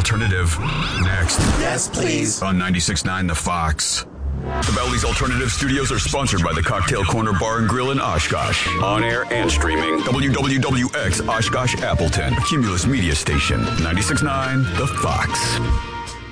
Alternative. Next. Yes, please. On 96.9 The Fox. The Bally's Alternative Studios are sponsored by the Cocktail Corner Bar and Grill in Oshkosh. On air and streaming. WWWX Oshkosh Appleton. Cumulus Media Station. 96.9 The Fox.